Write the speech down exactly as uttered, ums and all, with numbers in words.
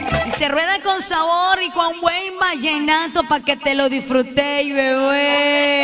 Y se rueda con sabor y con buen vallenato pa' que te lo disfrutéis, bebé.